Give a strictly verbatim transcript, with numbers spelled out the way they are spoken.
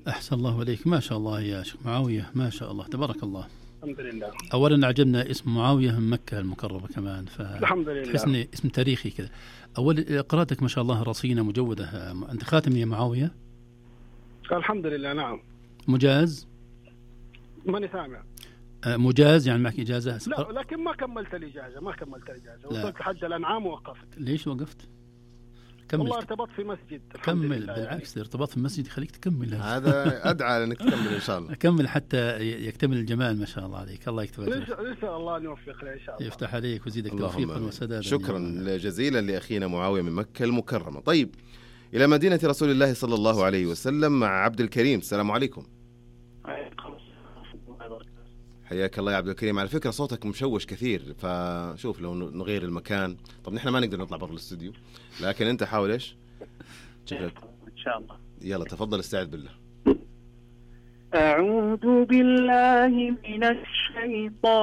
أحسن الله عليك، ما شاء الله يا شيخ معاوية، ما شاء الله تبارك الله. الحمد لله. أولا عجبنا اسم معاوية من مكة المكرمة كمان، الحمد لله، تحسني اسم تاريخي كذا. أول قراءتك ما شاء الله رصينة مجودة. أنت خاتم يا معاوية؟ الحمد لله. نعم. مجاز؟ ماني سامع. مجاز يعني معك إجازة؟ لا، لكن ما كملت الإجازة، ما كملت الإجازة، وصلت لحد الأنعام ووقفت. ليش وقفت؟ كمل. والله ارتبطت في مسجد. كمل، بالعكس ارتباط في المسجد يخليك تكمل. هذا أدعى لأنك تكمل إن شاء الله. كمل حتى يكتمل الجمال. ما شاء الله عليك، الله يكتب لك. إن شاء الله نوفق إن شاء الله. يفتح عليك ويزيدك توفيقا وسدادا. شكرا جزيلا لأخينا معاوية من مكة المكرمة. طيب إلى مدينة رسول الله صلى الله عليه وسلم مع عبد الكريم. السلام عليكم. حياك الله يا عبد الكريم. على فكرة صوتك مشوش كثير، فشوف لو نغير المكان. طب نحن ما نقدر نطلع برا الاستوديو، لكن أنت حاول إيش إن شاء الله. يلا تفضل، استعذ بالله. أعوذ بالله من الشيطان